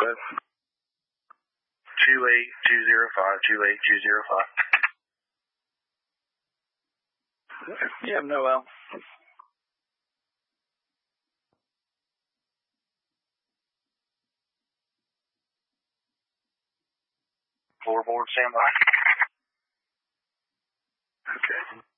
ahead. 28205. You have Noel. Floorboard standby. Okay.